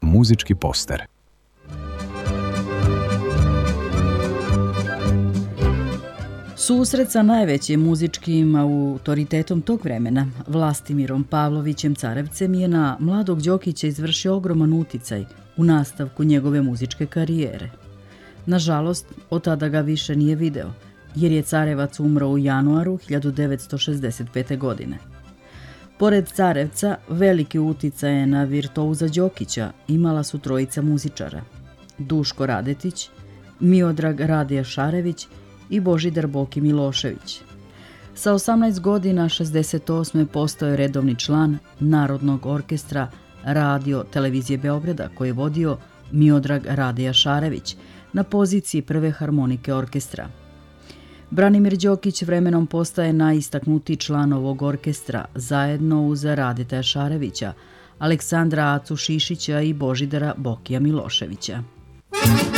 muzički poster. Susret sa najvećim muzičkim autoritetom tog vremena, Vlastimirom Pavlovićem Carevcem, je na mladog Đokića izvršio ogroman uticaj u nastavku njegove muzičke karijere. Nažalost, od tada ga više nije video, jer je Carevac umro u januaru 1965. godine. Pored Carevca, veliki uticaj na virtuoza Đokića imala su trojica muzičara: Duško Radetić, Miodrag Radija Šarević i Božidar Boki Milošević. Sa 18 godina 68. postao je redovni član Narodnog orkestra Radio televizije Beograda, koji je vodio Miodrag Radija Šarević na poziciji prve harmonike orkestra. Branimir Đokić vremenom postaje najistaknutiji član ovog orkestra zajedno uz Radeta Šarevića, Aleksandra Acu Šišića i Božidara Bokija Miloševića.